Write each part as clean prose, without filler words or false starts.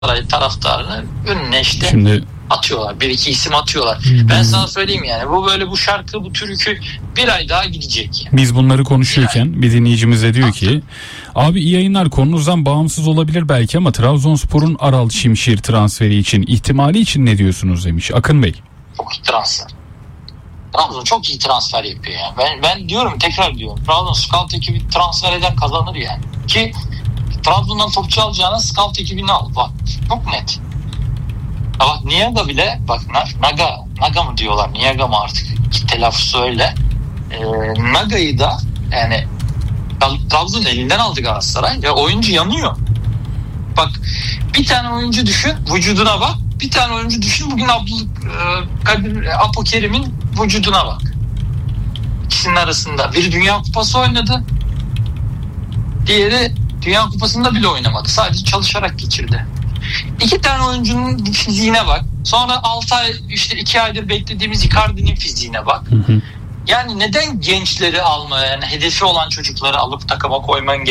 Galatasaray taraftarını önüne işte Şimdi atıyorlar. Bir iki isim atıyorlar. Ben sana söyleyeyim yani. Bu şarkı, bu türkü bir ay daha gidecek. Yani. Biz bunları konuşuyorken bir dinleyicimiz de diyor ki, abi iyi yayınlar, konunuzdan bağımsız olabilir belki ama Trabzonspor'un Aral Şimşir transferi için, ihtimali için ne diyorsunuz demiş Akın Bey. Çok iyi transfer. Trabzon çok iyi transfer yapıyor yani. Ben diyorum, tekrar diyorum. Trabzon scout ekibi transfer eden kazanır yani. Ki Trabzon'dan topçu alacağına scout ekibini al. Bak çok net. Bak Niaga bile, bak Naga mı diyorlar, Niaga mı artık telaffuzu öyle. Naga'yı da yani Trabzon elinden aldı Galatasaray ve oyuncu yanıyor. Bak bir tane oyuncu düşün, vücuduna bak. Bir tane oyuncu düşün, bugün Abdülkadir Apokerim'in vücuduna bak. İkisinin arasında biri Dünya Kupası oynadı, diğeri Dünya Kupası'nda bile oynamadı. Sadece çalışarak geçirdi. İki tane oyuncunun fiziğine bak. Sonra 6 ay, işte 2 aydır beklediğimiz Icardi'nin fiziğine bak. Yani neden gençleri almaya, yani hedefi olan çocukları alıp takıma koyman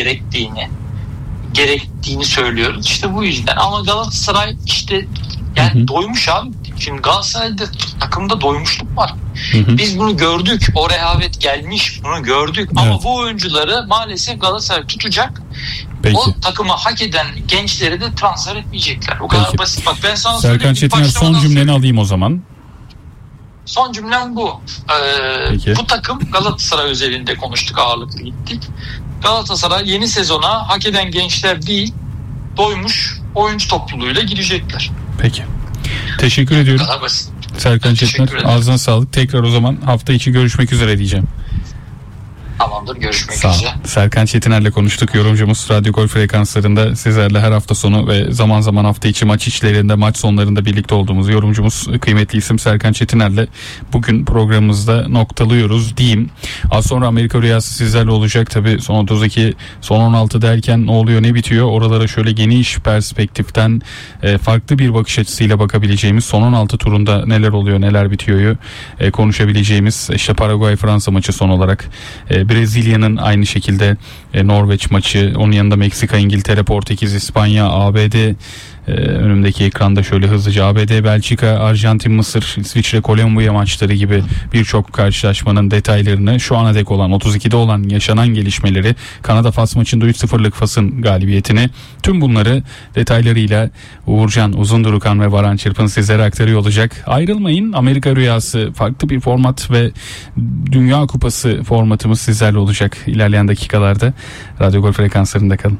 gerektiğini söylüyoruz. İşte bu yüzden. Ama Galatasaray işte yani doymuş abi. Şimdi Galatasaray'da takımda doymuşluk var. Biz bunu gördük. O rehavet gelmiş. Bunu gördük. Evet. Ama bu oyuncuları maalesef Galatasaray tutacak. Peki. O takıma hak eden gençleri de transfer etmeyecekler. O kadar basit. Bak ben sana Serkan Çetiner, son cümleni alayım o zaman. Son cümlem bu. Bu takım, Galatasaray özelinde konuştuk, ağırlıklı gittik. Galatasaray yeni sezona hak eden gençler değil, doymuş oyuncu topluluğuyla girecekler. Peki. Teşekkür ediyorum. Serkan Çetiner, ağzına sağlık. Tekrar o zaman hafta içi görüşmek üzere diyeceğim. Tamamdır, görüşmek üzere. Serkan Çetiner'le konuştuk. Yorumcumuz Radyo Gol frekanslarında sizlerle her hafta sonu ve zaman zaman hafta içi maç içlerinde, maç sonlarında birlikte olduğumuz yorumcumuz, kıymetli isim Serkan Çetiner'le bugün programımızda noktalıyoruz diyeyim. Az sonra Amerika Rüyası sizlerle olacak. Tabii son 32, son 16 derken ne oluyor, ne bitiyor? Oralara şöyle geniş perspektiften farklı bir bakış açısıyla bakabileceğimiz, son 16 turunda neler oluyor, neler bitiyor konuşabileceğimiz, işte Paraguay Fransa maçı son olarak, Brezilya'nın aynı şekilde Norveç maçı, onun yanında Meksika, İngiltere, Portekiz, İspanya, ABD, önümdeki ekranda şöyle hızlıca ABD, Belçika, Arjantin, Mısır, İsviçre, Kolombiya maçları gibi birçok karşılaşmanın detaylarını, şu ana dek olan 32'de olan yaşanan gelişmeleri, Kanada Fas maçında 3-0'lık Fas'ın galibiyetini, tüm bunları detaylarıyla Uğurcan Uzundurukan ve Baran Çırpın sizlere aktarıyor olacak. Ayrılmayın. Amerika Rüyası farklı bir format ve Dünya Kupası formatımız sizlerle olacak ilerleyen dakikalarda. Radyo Gol frekanslarında kalın.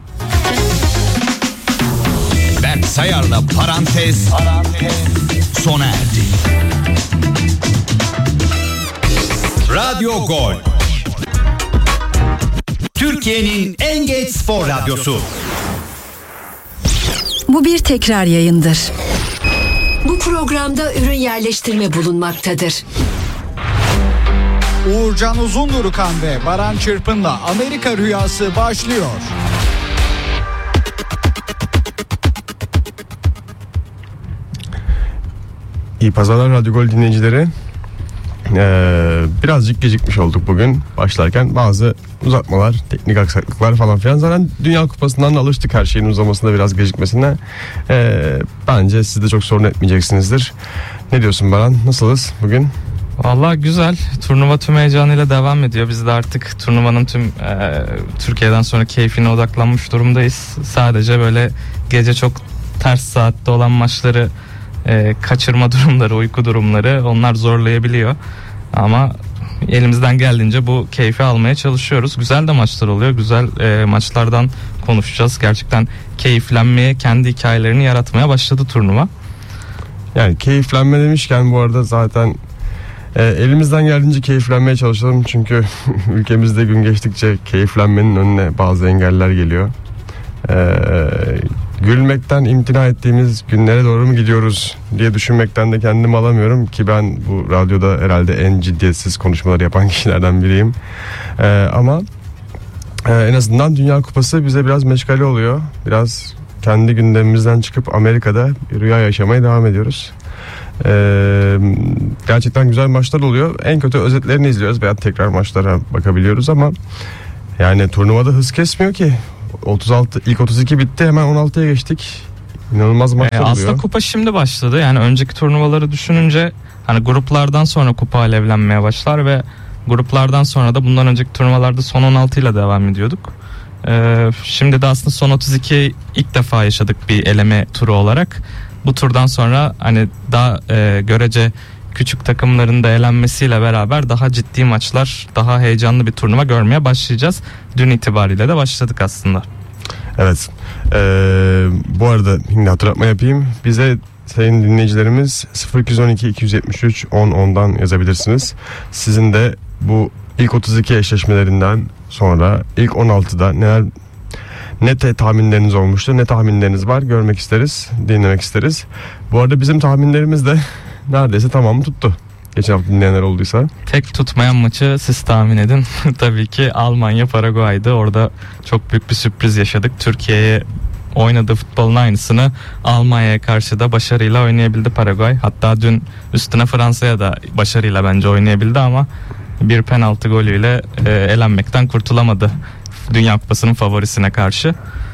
Ben Sayar'la parantez sona erdi. Radyo Gol, Türkiye'nin en geç spor radyosu. Bu bir tekrar yayındır. Bu programda ürün yerleştirme bulunmaktadır. Uğurcan Uzundurukan ve Baran Çırpın'la Amerika Rüyası başlıyor. İyi pazarlar Radyo Gol dinleyicileri. Birazcık gecikmiş olduk bugün başlarken. Bazı uzatmalar, teknik aksaklıklar falan filan. Zaten Dünya Kupası'ndan da alıştık her şeyin uzamasında, biraz gecikmesine. Bence siz de çok sorun etmeyeceksinizdir. Ne diyorsun Baran? Nasılız bugün? Vallahi güzel. Turnuva tüm heyecanıyla devam ediyor. Biz de artık turnuvanın tüm Türkiye'den sonra keyfine odaklanmış durumdayız. Sadece böyle gece çok ters saatte olan maçları kaçırma durumları, uyku durumları, onlar zorlayabiliyor. Ama elimizden geldiğince bu keyfi almaya çalışıyoruz. Güzel de maçlar oluyor. Güzel maçlardan konuşacağız. Gerçekten keyiflenmeye, kendi hikayelerini yaratmaya başladı turnuva. Yani keyiflenme demişken bu arada zaten elimizden geldiğince keyiflenmeye çalışalım. Çünkü ülkemizde gün geçtikçe keyiflenmenin önüne bazı engeller geliyor. Gülmekten imtina ettiğimiz günlere doğru mu gidiyoruz diye düşünmekten de kendimi alamıyorum ki ben bu radyoda herhalde en ciddiyetsiz konuşmaları yapan kişilerden biriyim. Ama en azından Dünya Kupası bize biraz meşgale oluyor. Biraz kendi gündemimizden çıkıp Amerika'da rüya yaşamaya devam ediyoruz. Gerçekten güzel maçlar oluyor. En kötü özetlerini izliyoruz veya tekrar maçlara bakabiliyoruz ama yani turnuvada hız kesmiyor ki. 36, ilk 32 bitti, hemen 16'ya geçtik. İnanılmaz maçlar oluyor. Aslında kupa şimdi başladı. Yani önceki turnuvaları düşününce hani gruplardan sonra kupa alevlenmeye başlar ve gruplardan sonra da bundan önceki turnuvalarda son 16 ile devam ediyorduk. Şimdi de aslında son 32 ilk defa yaşadık bir eleme turu olarak. Bu turdan sonra hani daha görece küçük takımların da elenmesiyle beraber daha ciddi maçlar, daha heyecanlı bir turnuva görmeye başlayacağız. Dün itibariyle de başladık aslında. Evet. Bu arada yine hatırlatma yapayım. Bize sayın dinleyicilerimiz 0212 273 10'dan yazabilirsiniz. Sizin de bu ilk 32 eşleşmelerinden sonra ilk 16'da ne tahminleriniz olmuştu, ne tahminleriniz var görmek isteriz, dinlemek isteriz. Bu arada bizim tahminlerimiz de neredeyse tamamı tuttu. Geçen hafta dinleyenler olduysa. Tek tutmayan maçı siz tahmin edin. Tabii ki Almanya Paraguay'dı. Orada çok büyük bir sürpriz yaşadık. Türkiye'ye oynadığı futbolun aynısını Almanya'ya karşı da başarıyla oynayabildi Paraguay. Hatta dün üstüne Fransa'ya da başarıyla bence oynayabildi ama bir penaltı golüyle elenmekten kurtulamadı Dünya Kupası'nın favorisine karşı.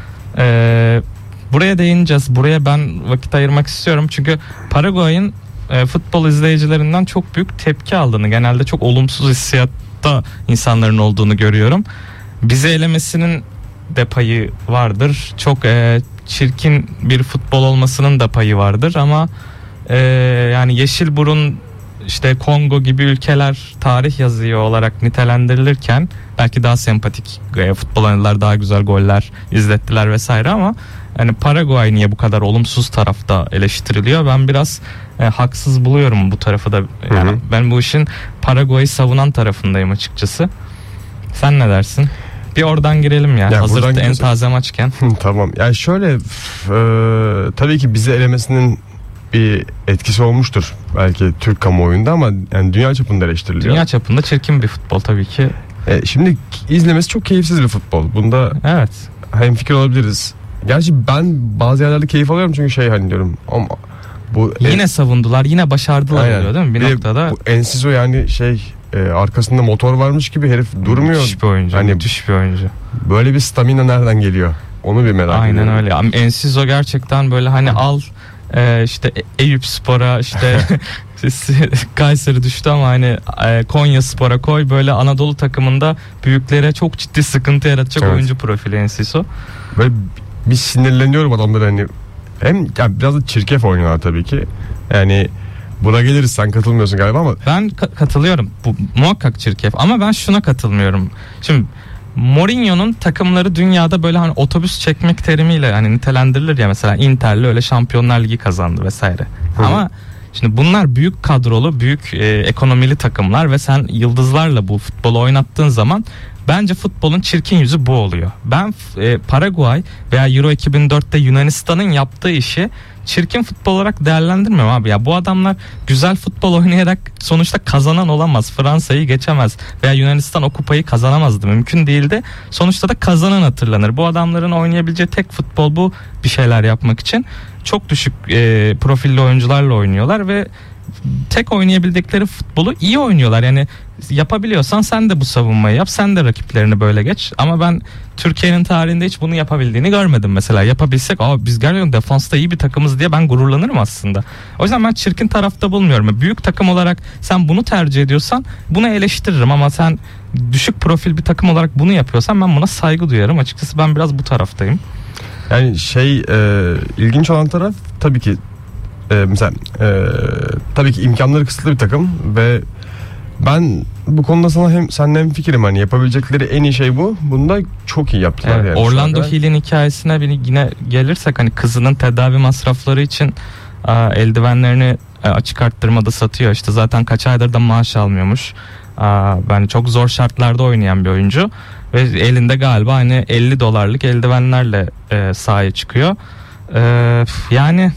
Buraya değineceğiz. Buraya ben vakit ayırmak istiyorum. Çünkü Paraguay'ın futbol izleyicilerinden çok büyük tepki aldığını, genelde çok olumsuz hissiyatta insanların olduğunu görüyorum. Bizi elemesinin de payı vardır. Çok çirkin bir futbol olmasının da payı vardır ama yani Yeşilburun, işte Kongo gibi ülkeler tarih yazıyor olarak nitelendirilirken belki daha sempatik futbol oynadılar, daha güzel goller izlettiler vesaire ama yani Paraguay niye bu kadar olumsuz tarafta eleştiriliyor? Ben biraz haksız buluyorum bu tarafı da. Yani ben bu işin Paraguay'ı savunan tarafındayım açıkçası. Sen ne dersin? Bir oradan girelim ya. Hazır en taze maçken. Tamam. Yani şöyle tabii ki bizi elemesinin bir etkisi olmuştur belki Türk kamuoyunda ama yani dünya çapında eleştiriliyor. Dünya çapında çirkin bir futbol tabii ki. Şimdi izlemesi çok keyifsiz bir futbol. Bunda evet, hemfikir olabiliriz. Gerçi ben bazı yerlerde keyif alıyorum çünkü hani diyorum ama bu yine savundular, yine başardılar oluyor değil mi bir noktada? Bu Enciso yani arkasında motor varmış gibi herif durmuyor. Müthiş bir oyuncu. Hani müthiş bir oyuncu. Böyle bir stamina nereden geliyor? Onu bir merak ediyorum. Aynen öyle. Enciso gerçekten böyle hani al işte Eyüpspor'a işte Kayseri düştü ama hani Konyaspor'a koy, böyle Anadolu takımında büyüklere çok ciddi sıkıntı yaratacak oyuncu profili Enciso. Böyle bir sinirleniyorum adamları hani. Hem yani biraz da çirkef oynuyorlar tabii ki. Yani buna geliriz, sen katılmıyorsun galiba ama. Ben katılıyorum. Bu muhakkak çirkef ama ben şuna katılmıyorum. Şimdi Mourinho'nun takımları dünyada böyle hani otobüs çekmek terimiyle hani nitelendirilir ya, mesela Inter'le öyle Şampiyonlar Ligi kazandı vesaire. Ama şimdi bunlar büyük kadrolu, büyük ekonomili takımlar ve sen yıldızlarla bu futbolu oynattığın zaman bence futbolun çirkin yüzü bu oluyor. Ben Paraguay veya Euro 2004'te Yunanistan'ın yaptığı işi çirkin futbol olarak değerlendirmiyorum abi ya. Bu adamlar güzel futbol oynayarak sonuçta kazanan olamaz. Fransa'yı geçemez veya Yunanistan o kupayı kazanamazdı. Mümkün değildi. Sonuçta da kazanan hatırlanır. Bu adamların oynayabileceği tek futbol bu, bir şeyler yapmak için. Çok düşük profilli oyuncularla oynuyorlar ve tek oynayabildikleri futbolu iyi oynuyorlar. Yani yapabiliyorsan sen de bu savunmayı yap, sen de rakiplerini böyle geç. Ama ben Türkiye'nin tarihinde hiç bunu yapabildiğini görmedim mesela. Yapabilsek biz gerçekten defansta iyi bir takımız diye ben gururlanırım aslında. O yüzden ben çirkin tarafta bulmuyorum. Büyük takım olarak sen bunu tercih ediyorsan bunu eleştiririm ama sen düşük profil bir takım olarak bunu yapıyorsan ben buna saygı duyarım. Açıkçası ben biraz bu taraftayım. Yani ilginç olan taraf tabii ki mesela tabii ki imkanları kısıtlı bir takım ve ben bu konuda seninle hemfikirim, hani yapabilecekleri en iyi şey bu. Bunu da çok iyi yaptılar. Evet, yani Orlando Hill'in hikayesine yine gelirsek, hani kızının tedavi masrafları için eldivenlerini açık arttırmada satıyor. İşte zaten kaç aydır da maaş almıyormuş. Yani çok zor şartlarda oynayan bir oyuncu ve elinde galiba hani $50 eldivenlerle sahaya çıkıyor. Yani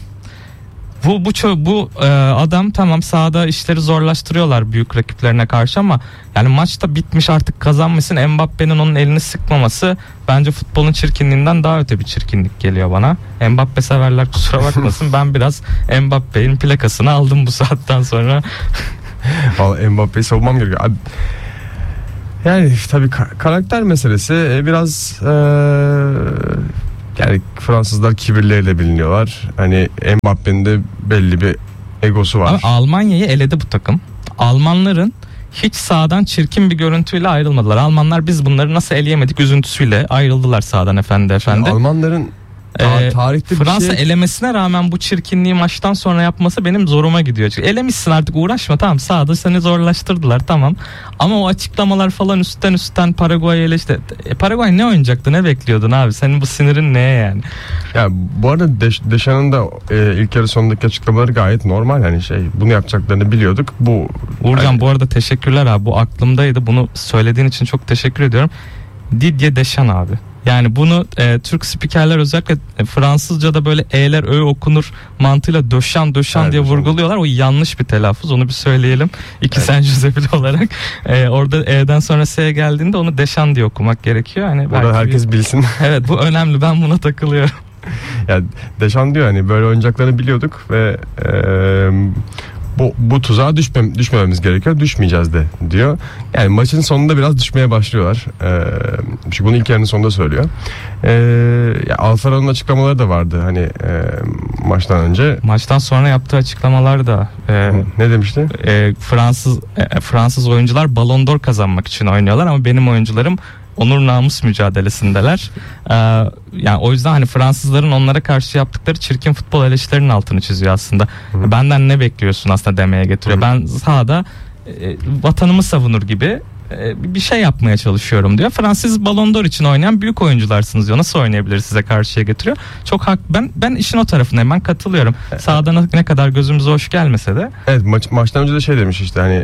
bu adam tamam, sahada işleri zorlaştırıyorlar büyük rakiplerine karşı ama yani maçta bitmiş, artık kazanmışsın, Mbappe'nin onun elini sıkmaması bence futbolun çirkinliğinden daha öte bir çirkinlik geliyor bana. Mbappe severler kusura bakmasın, ben biraz Mbappe'nin plakasını aldım bu saatten sonra. Vallahi Mbappe'yi savunmam gerekiyor. Abi, yani tabii karakter meselesi biraz Yani Fransızlar kibirleriyle biliniyorlar. Hani Mbappe'nin de belli bir egosu var. Ama Almanya'yı eledi bu takım. Almanların hiç sahadan çirkin bir görüntüyle ayrılmadılar. Almanlar biz bunları nasıl eleyemedik üzüntüsüyle ayrıldılar sahadan efendi. Almanların tarihte Fransa bir şey... elemesine rağmen bu çirkinliği maçtan sonra yapması benim zoruma gidiyor. Çünkü elemişsin artık, uğraşma, tamam, sahada seni zorlaştırdılar, tamam. Ama o açıklamalar falan üstten Paraguay'ı eleşti. Paraguay ne oynayacaktı, ne bekliyordun abi? Senin bu sinirin neye yani? Ya bu arada Deschamps' da ilk yarı sonundaki açıklamaları gayet normal, hani bunu yapacaklarını biliyorduk. Uğurcan bu arada teşekkürler abi, bu aklımdaydı, bunu söylediğin için çok teşekkür ediyorum. Didier Deschamps abi. Yani bunu Türk spikerler özellikle Fransızca'da böyle E'ler Ö okunur mantığıyla Döşan diye vurguluyorlar. O yanlış bir telaffuz, onu bir söyleyelim. Saint Josep'li olarak. Orada E'den sonra S geldiğinde onu Deşan diye okumak gerekiyor. Hani burada herkes bilsin. Evet, bu önemli, ben buna takılıyorum. Yani Deschamps diyor hani böyle oynayacaklarını biliyorduk ve bu tuzağa düşmememiz gerekiyor. Düşmeyeceğiz de diyor. Yani maçın sonunda biraz düşmeye başlıyorlar. Çünkü bunu ilk yarının sonunda söylüyor. Alfaro'nun açıklamaları da vardı hani maçtan önce. Maçtan sonra yaptığı açıklamalar da ne demişti? Fransız oyuncular Ballon d'Or kazanmak için oynuyorlar ama benim oyuncularım onur namus mücadelesindeler. Yani o yüzden hani Fransızların onlara karşı yaptıkları çirkin futbol eleştirilerinin altını çiziyor aslında. Benden ne bekliyorsun aslında demeye getiriyor. Ben sahada vatanımı savunur gibi bir şey yapmaya çalışıyorum diyor. Fransız Ballon d'Or için oynayan büyük oyuncularsınız diyor. Nasıl oynayabilir size karşıya getiriyor. Çok ben işin o tarafındayım. Ben katılıyorum. Sahada ne kadar gözümüze hoş gelmese de. Evet, maçtan önce de demiş işte hani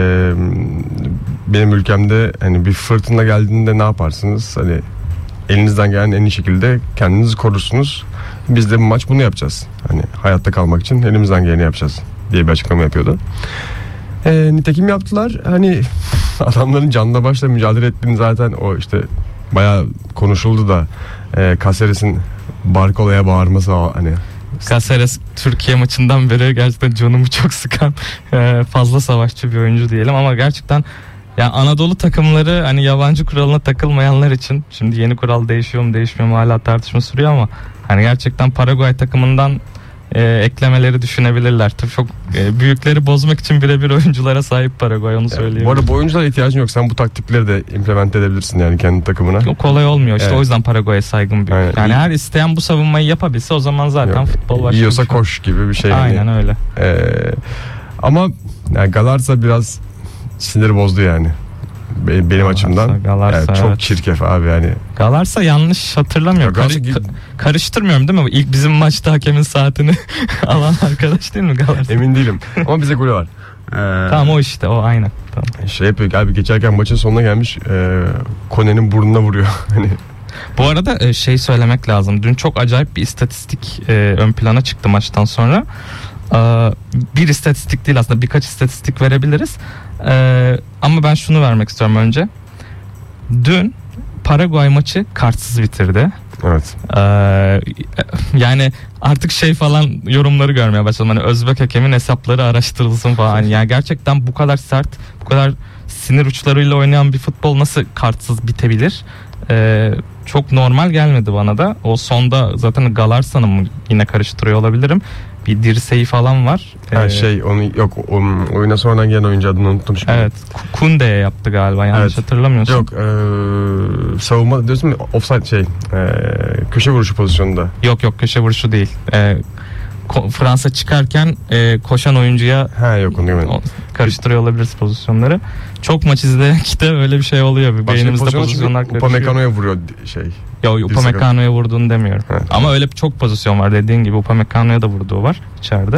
benim ülkemde hani bir fırtına geldiğinde ne yaparsınız? Hani elinizden gelen en iyi şekilde kendinizi korursunuz. Biz de bu maç bunu yapacağız. Hani hayatta kalmak için elimizden geleni yapacağız diye bir açıklama yapıyordu. Nitekim yaptılar. Hani adamların canla başla mücadele ettiğini zaten o işte bayağı konuşuldu da Caceres'in Barcola'ya bağırması hani. Caceres Türkiye maçından beri gerçekten canımı çok sıkan fazla savaşçı bir oyuncu diyelim ama gerçekten yani Anadolu takımları hani yabancı kuralına takılmayanlar için, şimdi yeni kural değişiyor mu değişmiyor mu hala tartışma sürüyor ama hani gerçekten Paraguay takımından eklemeleri düşünebilirler. Tabii çok büyükleri bozmak için birebir oyunculara sahip Paraguay, onu söyleyeyim. Bu arada bu oyunculara ihtiyacın yok. Sen bu taktikleri de implement edebilirsin yani kendi takımına. O kolay olmuyor işte, o yüzden Paraguay'a saygım büyük. Aynen. Yani her isteyen bu savunmayı yapabilse o zaman zaten futbol başlıyor. Yiyorsa koş gibi bir şey. Aynen yani. Öyle. Ama yani Galarza biraz sinir bozdu yani. Benim açımdan. Galarza, yani çok çirkef abi yani. Galarza yanlış hatırlamıyorum. Karıştırmıyorum değil mi? İlk bizim maçta hakemin saatini alan arkadaş değil mi Galarza? Emin değilim. Ama bize golü var. Tamam, o işte o, aynen. Tamam. Yapıyor abi, geçerken maçın sonuna gelmiş Kone'nin burnuna vuruyor. Hani. Bu arada söylemek lazım. Dün çok acayip bir istatistik ön plana çıktı maçtan sonra. Bir istatistik değil aslında, birkaç istatistik verebiliriz. Ama ben şunu vermek istiyorum önce. Dün Paraguay maçı kartsız bitirdi. Evet. Yani artık falan yorumları görmeye başladım. Hani Özbek hakemin hesapları araştırılsın falan. Yani gerçekten bu kadar sert, bu kadar sinir uçlarıyla oynayan bir futbol nasıl kartsız bitebilir? Çok normal gelmedi bana da. O sonda zaten Galarsa'nı mı yine karıştırıyor olabilirim. Bir dirseği falan var. Onun oyuna sonradan gelen oyuncu adını unuttum şimdi. Evet. Kunde'ye yaptı galiba, yanlış hatırlamıyorsun. Yok, savunma diyorsun mu? Offside köşe vuruşu pozisyonunda. Yok köşe vuruşu değil. Fransa çıkarken koşan oyuncuya karıştırıyor olabiliriz pozisyonları. Çok maç izleyekte öyle bir şey oluyor. Beynimizde pozisyonlar karışıyor. Upamecano'ya vuruyor Yok, Upamecano'ya vurduğunu demiyorum. Evet. Ama öyle çok pozisyon var, dediğin gibi Upamecano'ya da vurduğu var içeride.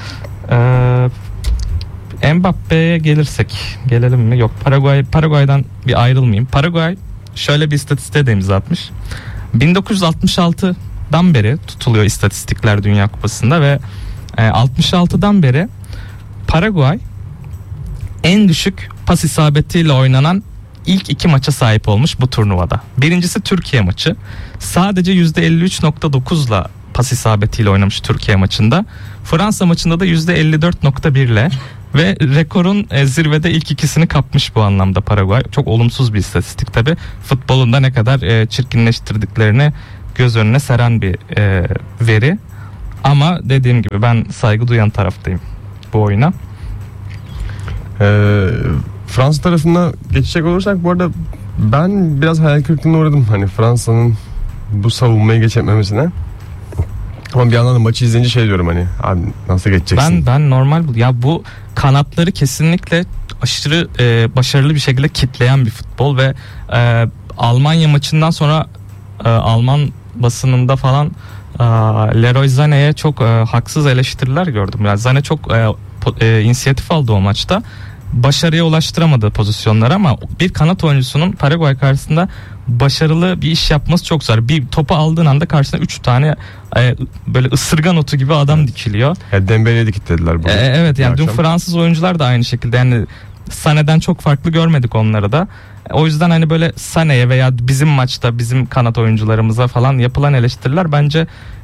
Mbappe'ye gelelim mi? Yok, Paraguay'dan bir ayrılmayayım. Paraguay şöyle bir istatistiğe de imza atmış. 1966'dan beri tutuluyor istatistikler Dünya Kupası'nda ve 66'dan beri Paraguay en düşük pas isabetiyle oynanan ilk 2 maça sahip olmuş bu turnuvada. Birincisi Türkiye maçı. Sadece %53.9'la pas isabetiyle oynamış Türkiye maçında. Fransa maçında da %54.1'le ve rekorun zirvede ilk ikisini kapmış bu anlamda Paraguay. Çok olumsuz bir istatistik tabii. Futbolun da ne kadar çirkinleştirdiklerini göz önüne seren bir veri. Ama dediğim gibi ben saygı duyan taraftayım bu oyuna. Fransa tarafına geçecek olursak bu arada ben biraz hayal kırıklığına uğradım. Hani Fransa'nın bu savunmayı geçememesine. Ama bir yandan da maçı izleyince şey diyorum hani abi nasıl geçeceksin? Ben normal ya bu kanatları kesinlikle aşırı başarılı bir şekilde kitleyen bir futbol ve Almanya maçından sonra Alman basınında falan Leroy Sané'ye çok haksız eleştiriler gördüm. Yani Sané çok inisiyatif aldı o maçta. Başarıya ulaştıramadı pozisyonları ama bir kanat oyuncusunun Paraguay karşısında başarılı bir iş yapması çok zor. Bir topu aldığın anda karşısına 3 tane böyle ısırgan otu gibi adam dikiliyor. Dembele'ye de kilitlediler bunu. Evet yani dün Fransız oyuncular da aynı şekilde, yani Sané'den çok farklı görmedik onları da. O yüzden hani böyle Sané'ye veya bizim maçta bizim kanat oyuncularımıza falan yapılan eleştiriler bence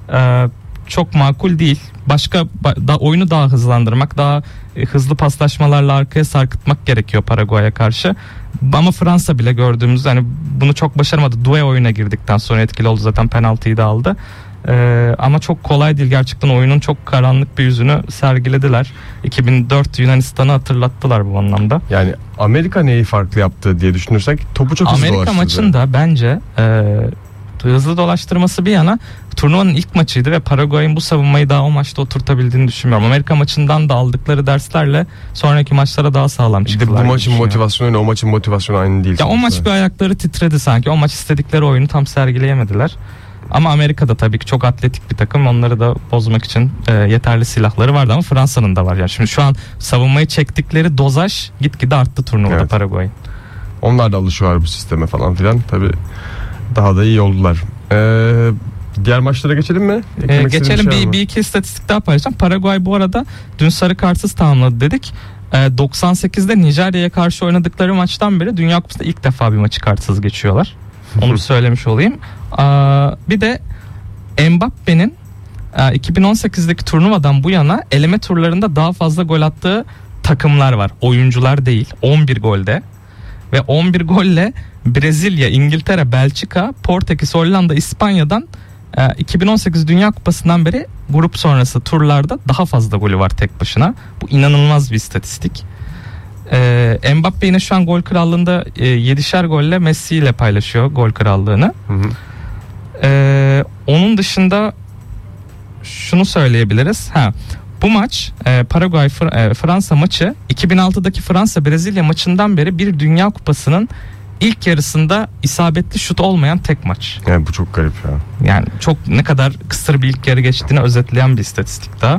çok makul değil. Başka oyunu daha hızlandırmak, daha hızlı paslaşmalarla arkaya sarkıtmak gerekiyor Paraguay'a karşı. Ama Fransa bile gördüğümüz hani bunu çok başaramadı. Doué oyuna girdikten sonra etkili oldu, zaten penaltıyı da aldı. Ama çok kolay değil, gerçekten oyunun çok karanlık bir yüzünü sergilediler. 2004 Yunanistan'ı hatırlattılar bu anlamda. Yani Amerika neyi farklı yaptı diye düşünürsek topu çok hızlı Amerika dolaştırdı. maçında bence hızlı dolaştırması bir yana turnuvanın ilk maçıydı ve Paraguay'ın bu savunmayı daha o maçta oturtabildiğini düşünmüyorum. Amerika maçından da aldıkları derslerle sonraki maçlara daha sağlam çıktılar. Bu maçın motivasyonu, o maçın motivasyonu aynı değil. Ya o maç bir ayakları titredi sanki. O maç istedikleri oyunu tam sergileyemediler. Ama Amerika'da tabii ki çok atletik bir takım. Onları da bozmak için yeterli silahları vardı ama Fransa'nın da var. Yani şimdi şu an savunmayı çektikleri dozaj gitgide arttı turnuvada, evet. Paraguay'ın. Onlar da alışıyorlar bu sisteme falan filan. Tabii daha da iyi oldular. Diğer maçlara geçelim mi? Geçelim. Bir iki istatistik daha paylaşacağım. Paraguay bu arada dün sarı kartsız tamamladı dedik. 98'de Nijerya'ya karşı oynadıkları maçtan beri Dünya Kupası'nda ilk defa bir maçı kartsız geçiyorlar. Onu bir söylemiş olayım. Bir de Mbappe'nin 2018'deki turnuvadan bu yana eleme turlarında daha fazla gol attığı takımlar var. Oyuncular değil. 11 golde. Ve 11 golle Brezilya, İngiltere, Belçika, Portekiz, Hollanda, İspanya'dan 2018 Dünya Kupası'ndan beri grup sonrası turlarda daha fazla golü var tek başına. Bu inanılmaz bir istatistik. Mbappe yine şu an gol krallığında 7'şer golle Messi ile paylaşıyor gol krallığını. Onun dışında şunu söyleyebiliriz. Bu maç Paraguay Fransa maçı 2006'daki Fransa Brezilya maçından beri bir Dünya Kupası'nın ilk yarısında isabetli şut olmayan tek maç. Yani bu çok garip ya. Yani çok ne kadar kısır bir ilk yarı geçtiğini özetleyen bir istatistik daha.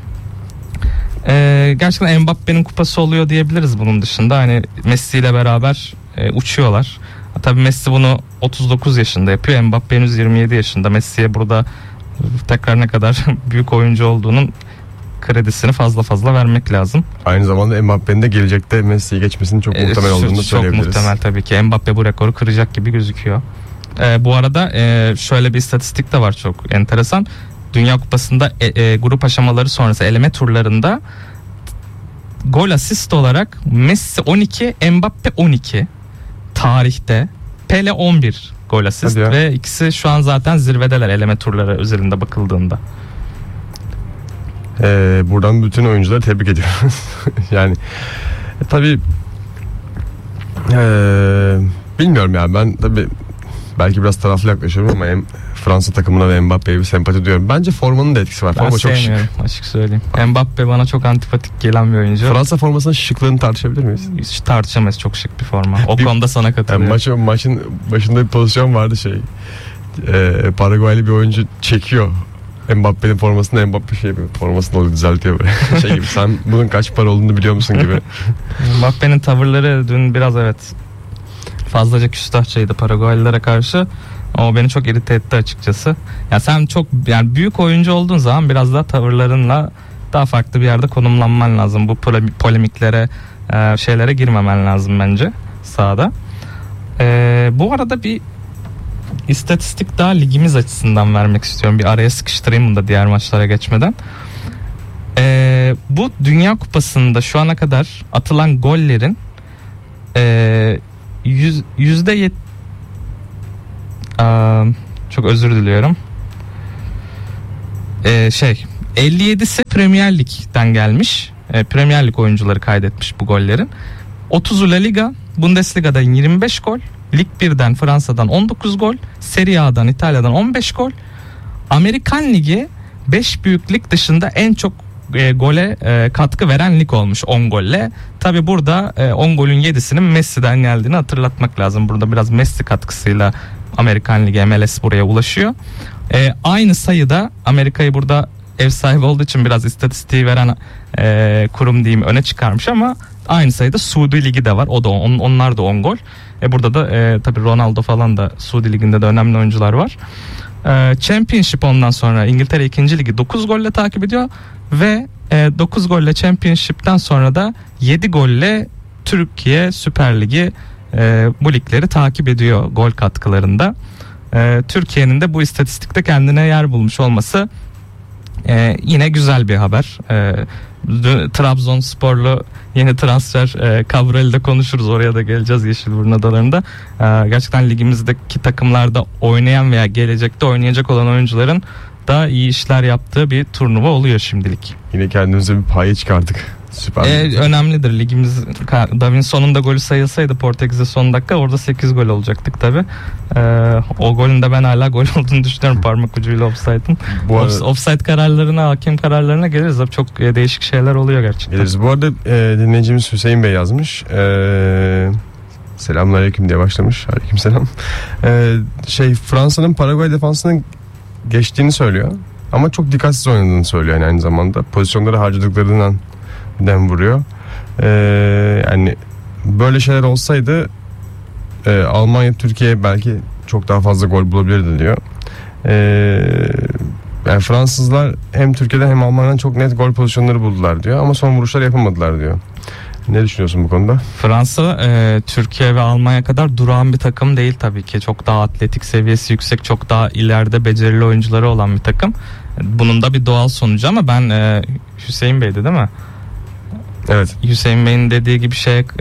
Gerçekten Mbappe'nin kupası oluyor diyebiliriz bunun dışında. Hani Messi ile beraber uçuyorlar. Tabii Messi bunu 39 yaşında yapıyor. Mbappe henüz 27 yaşında. Messi'ye burada tekrar ne kadar büyük oyuncu olduğunun kredisini fazla vermek lazım. Aynı zamanda Mbappe'nin de gelecekte Messi'yi geçmesinin çok muhtemel olduğunu söyleyebiliriz. Çok muhtemel tabii ki. Mbappe bu rekoru kıracak gibi gözüküyor. Bu arada şöyle bir istatistik de var çok enteresan. Dünya Kupası'nda grup aşamaları sonrası eleme turlarında gol asist olarak Messi 12, Mbappe 12 tarihte. Pele 11 gol asist ve ikisi şu an zaten zirvedeler eleme turları üzerinde bakıldığında. Buradan bütün oyuncuları tebrik ediyoruz. Yani tabii bilmiyorum ya, ben tabii belki biraz taraflı yaklaşıyorum ama Fransa takımına ve Mbappe'ye bir sempati duyuyorum. Bence formanın da etkisi var. Ben Forma çok sevmiyorum, açık söyleyeyim. Mbappe bana çok antipatik gelen bir oyuncu. Fransa formasının şıklığını tartışabilir miyiz? Hiç tartışamayız, çok şık bir forma. O konuda sana katılıyorum. Yani maçın başında bir pozisyon vardı Paraguaylı bir oyuncu çekiyor Mbappe'nin formasını, Mbappe formasını oluyor, düzeltiyor böyle. Gibi, sen bunun kaç para olduğunu biliyor musun gibi. Mbappe'nin tavırları dün biraz fazlaca küstahçaydı Paraguaylılara karşı. O beni çok irite etti açıkçası. Ya sen çok büyük oyuncu olduğun zaman biraz daha tavırlarınla daha farklı bir yerde konumlanman lazım. Bu polemiklere, şeylere girmemen lazım bence sahada. Bu arada bir istatistik daha ligimiz açısından vermek istiyorum. Bir araya sıkıştırayım bunu da diğer maçlara geçmeden. Bu Dünya Kupası'nda şu ana kadar atılan gollerin Çok özür diliyorum. 57'si Premier Lig'den gelmiş. Premier Lig oyuncuları kaydetmiş bu gollerin. 30'u La Liga, Bundesliga'dan 25 gol, Lig 1'den Fransa'dan 19 gol, Serie A'dan İtalya'dan 15 gol. Amerikan Ligi 5 büyük lig dışında en çok gole katkı veren lig olmuş 10 golle. Tabi burada 10 golün 7'sinin Messi'den geldiğini hatırlatmak lazım. Burada biraz Messi katkısıyla Amerikan Ligi, MLS buraya ulaşıyor. Aynı sayıda, Amerika'yı burada ev sahibi olduğu için biraz istatistiği veren kurum diyeyim öne çıkarmış, ama aynı sayıda Suudi Ligi de var. O da onlar da 10 gol. Burada da tabii Ronaldo falan da Suudi Ligi'nde de önemli oyuncular var. Championship ondan sonra İngiltere 2. Ligi 9 golle takip ediyor ve 9 golle Championship'ten sonra da 7 golle Türkiye Süper Ligi bu ligleri takip ediyor gol katkılarında. Türkiye'nin de bu istatistikte kendine yer bulmuş olması yine güzel bir haber. Trabzonsporlu yeni transfer Cabral'de konuşuruz, oraya da geleceğiz Yeşilburun Adaları'nda. Gerçekten ligimizdeki takımlarda oynayan veya gelecekte oynayacak olan oyuncuların da iyi işler yaptığı bir turnuva oluyor şimdilik. Yine kendimize bir payı çıkardık. Süper. Önemlidir ligimiz. Davinson'un da golü sayılsaydı Portekiz'e son dakika, orada 8 gol olacaktık tabi. O golün de ben hala gol olduğunu düşünüyorum, parmak ucuyla offside'ın. Offside kararlarına, hakem kararlarına geliriz. Çok değişik şeyler oluyor gerçekten. Geliriz. Bu arada dinleyicimiz Hüseyin Bey yazmış. Selamünaleyküm diye başlamış. Aleykümselam. Fransa'nın Paraguay defansının geçtiğini söylüyor. Ama çok dikkatsiz oynadığını söylüyor yani aynı zamanda. Pozisyonları harcadıklarından dem vuruyor. Yani böyle şeyler olsaydı Almanya Türkiye belki çok daha fazla gol bulabilirdi diyor. Yani Fransızlar hem Türkiye'den hem Almanya'dan çok net gol pozisyonları buldular diyor, ama son vuruşlar yapamadılar diyor. Ne düşünüyorsun bu konuda? Fransa Türkiye ve Almanya kadar durağan bir takım değil tabii ki. Çok daha atletik seviyesi yüksek, çok daha ileride becerili oyuncuları olan bir takım. Bunun da bir doğal sonucu, ama ben Hüseyin Bey'di değil mi? Evet. Hüseyin Bey'in dediği gibi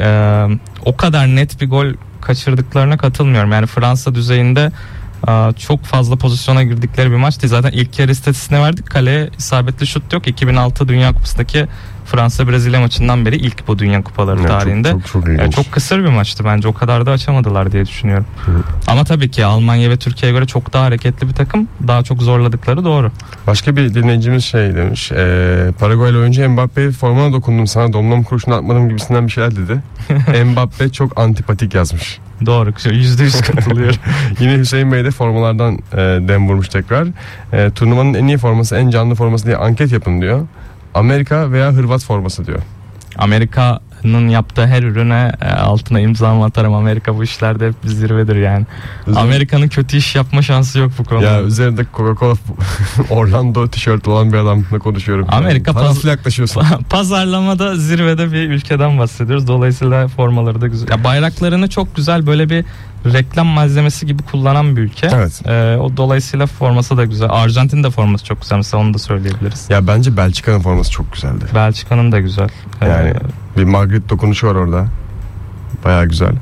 o kadar net bir gol kaçırdıklarına katılmıyorum. Yani Fransa düzeyinde çok fazla pozisyona girdikleri bir maçtı. Zaten ilk yarı istatistiğine verdik. Kaleye isabetli şut yok. 2006 Dünya Kupası'ndaki Fransa-Brezilya maçından beri ilk bu Dünya Kupaları tarihinde. Çok kısır bir maçtı bence. O kadar da açamadılar diye düşünüyorum. Hı. Ama tabii ki Almanya ve Türkiye'ye göre çok daha hareketli bir takım. Daha çok zorladıkları doğru. Başka bir dinleyicimiz demiş. Paraguaylı oyuncu Mbappe formana dokundum sana, domlam kurşunu atmadım gibisinden bir şeyler dedi. Mbappe çok antipatik yazmış. Doğru, %100 katılıyorum. Yine Hüseyin Bey de formalardan dem vurmuş tekrar. Turnuvanın en iyi forması, en canlı forması diye anket yapın diyor. Amerika veya Hırvat forması diyor. Amerika'nın yaptığı her ürüne altına imzamı atarım. Amerika bu işlerde hep bir zirvedir yani. Amerika'nın kötü iş yapma şansı yok bu konuda. Ya üzerinde Coca-Cola Orlando tişört olan bir adamla konuşuyorum. Amerika yaklaşıyorsun. Pazarlamada zirvede bir ülkeden bahsediyoruz. Dolayısıyla formaları da güzel. Ya bayraklarını çok güzel, böyle bir reklam malzemesi gibi kullanan bir ülke. Evet. O dolayısıyla forması da güzel. Arjantin'in de forması çok güzel. Mesela onu da söyleyebiliriz. Ya bence Belçika'nın forması çok güzeldi. Belçika'nın da güzel. Yani bir Magritte dokunuşu var orada. Bayağı güzel.